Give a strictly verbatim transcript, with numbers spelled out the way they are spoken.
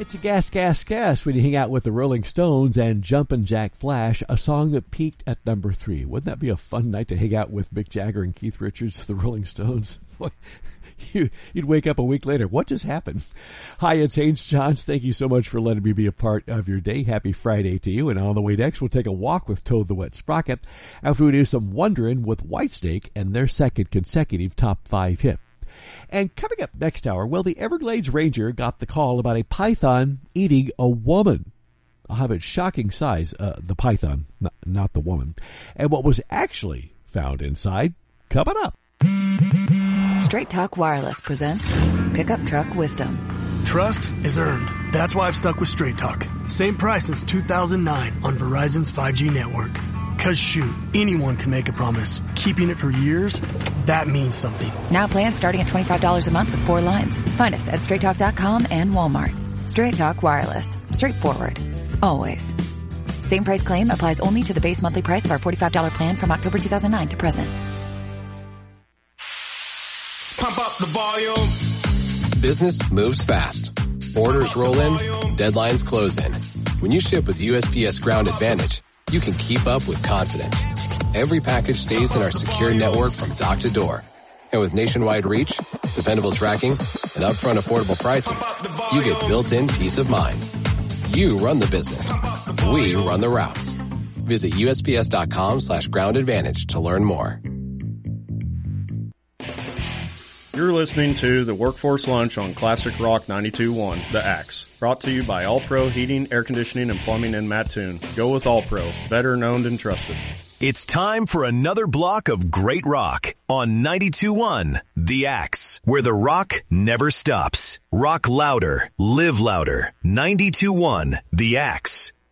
It's a gas, gas, gas when you hang out with the Rolling Stones and Jumpin' Jack Flash, a song that peaked at number three. Wouldn't that be a fun night to hang out with Mick Jagger and Keith Richards, the Rolling Stones? Boy, you, you'd wake up a week later. What just happened? Hi, it's Haynes Johns. Thank you so much for letting me be a part of your day. Happy Friday to you. And on the way next, we'll take a walk with Toad the Wet Sprocket after we do some wondering with Whitesnake and their second consecutive top five hit. And coming up next hour, well, the Everglades Ranger got the call about a python eating a woman. I'll have its shocking size, uh, the python, not, not the woman, and what was actually found inside, coming up. Straight Talk Wireless presents Pickup Truck Wisdom. Trust is earned. That's why I've stuck with Straight Talk. Same price since two thousand nine on Verizon's five G network. Cause shoot, anyone can make a promise. Keeping it for years, that means something. Now plans starting at twenty-five dollars a month with four lines. Find us at straight talk dot com and Walmart. Straight Talk Wireless. Straightforward. Always. Same price claim applies only to the base monthly price of our forty-five dollars plan from October two thousand nine to present. Pump up the volume. Business moves fast. Orders roll in, deadlines close in. When you ship with U S P S Ground Advantage, you can keep up with confidence. Every package stays in our secure network from dock to door. And with nationwide reach, dependable tracking, and upfront affordable pricing, you get built-in peace of mind. You run the business. We run the routes. Visit U S P S dot com slash ground advantage to learn more. You're listening to the Workforce Lunch on Classic Rock ninety-two point one, The Axe. Brought to you by All Pro Heating, Air Conditioning, and Plumbing in Mattoon. Go with All Pro. Better known and trusted. It's time for another block of great rock on ninety-two point one, The Axe, where the rock never stops. Rock louder, live louder. ninety-two point one, The Axe.